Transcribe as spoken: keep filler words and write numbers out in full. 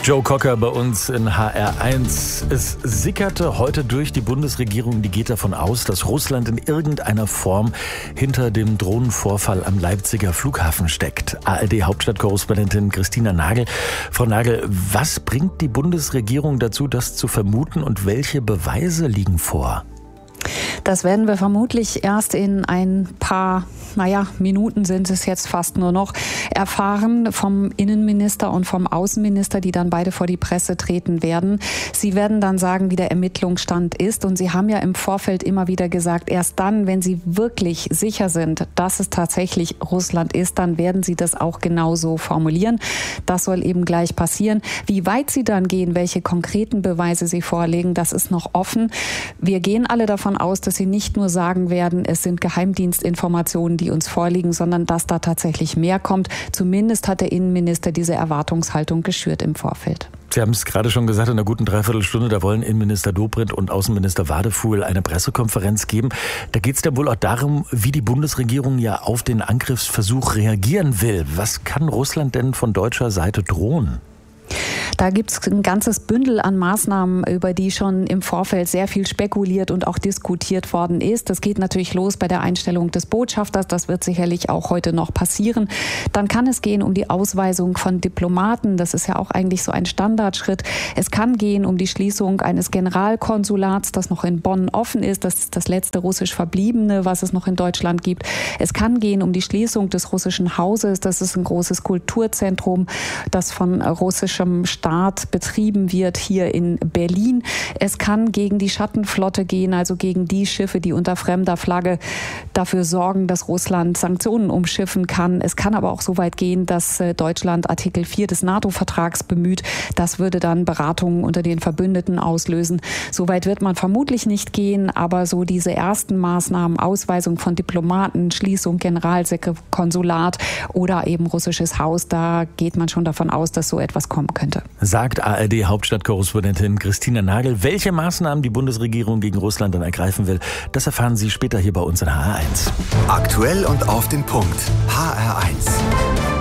Joe Cocker bei uns in H R eins. Es sickerte heute durch die Bundesregierung, die geht davon aus, dass Russland in irgendeiner Form hinter dem Drohnenvorfall am Leipziger Flughafen steckt. A R D-Hauptstadtkorrespondentin Christina Nagel. Frau Nagel, was bringt die Bundesregierung dazu, das zu vermuten, und welche Beweise liegen vor? Das werden wir vermutlich erst in ein paar, naja, Minuten sind es jetzt fast nur noch, erfahren vom Innenminister und vom Außenminister, die dann beide vor die Presse treten werden. Sie werden dann sagen, wie der Ermittlungsstand ist. Und Sie haben ja im Vorfeld immer wieder gesagt, erst dann, wenn Sie wirklich sicher sind, dass es tatsächlich Russland ist, dann werden Sie das auch genauso formulieren. Das soll eben gleich passieren. Wie weit Sie dann gehen, welche konkreten Beweise Sie vorlegen, das ist noch offen. Wir gehen alle davon aus, dass Sie nicht nur sagen werden, es sind Geheimdienstinformationen, die uns vorliegen, sondern dass da tatsächlich mehr kommt. Zumindest hat der Innenminister diese Erwartungshaltung geschürt im Vorfeld. Sie haben es gerade schon gesagt, in einer guten Dreiviertelstunde, da wollen Innenminister Dobrindt und Außenminister Wadefuhl eine Pressekonferenz geben. Da geht es dann wohl auch darum, wie die Bundesregierung ja auf den Angriffsversuch reagieren will. Was kann Russland denn von deutscher Seite drohen? Da gibt es ein ganzes Bündel an Maßnahmen, über die schon im Vorfeld sehr viel spekuliert und auch diskutiert worden ist. Das geht natürlich los bei der Einstellung des Botschafters. Das wird sicherlich auch heute noch passieren. Dann kann es gehen um die Ausweisung von Diplomaten. Das ist ja auch eigentlich so ein Standardschritt. Es kann gehen um die Schließung eines Generalkonsulats, das noch in Bonn offen ist. Das ist das letzte russisch Verbliebene, was es noch in Deutschland gibt. Es kann gehen um die Schließung des russischen Hauses. Das ist ein großes Kulturzentrum, das von russischem Staat betrieben wird hier in Berlin. Es kann gegen die Schattenflotte gehen, also gegen die Schiffe, die unter fremder Flagge dafür sorgen, dass Russland Sanktionen umschiffen kann. Es kann aber auch so weit gehen, dass Deutschland Artikel vier des NATO-Vertrags bemüht. Das würde dann Beratungen unter den Verbündeten auslösen. So weit wird man vermutlich nicht gehen, aber so diese ersten Maßnahmen, Ausweisung von Diplomaten, Schließung Generalkonsulat oder eben russisches Haus, da geht man schon davon aus, dass so etwas kommen könnte. Sagt A R D-Hauptstadtkorrespondentin Christina Nagel. Welche Maßnahmen die Bundesregierung gegen Russland dann ergreifen will, das erfahren Sie später hier bei uns in H R eins. Aktuell und auf den Punkt. H R eins.